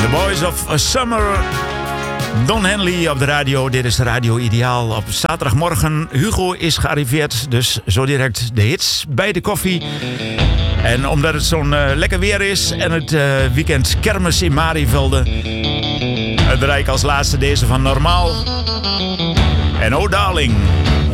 Boys of Summer. Don Henley op de radio. Dit is Radio Ideaal op zaterdagmorgen. Hugo is gearriveerd, dus zo direct de hits bij de koffie. En omdat het zo'n lekker weer is en het weekend kermis in Marievelde, draai ik als laatste deze van Normaal. En oh darling.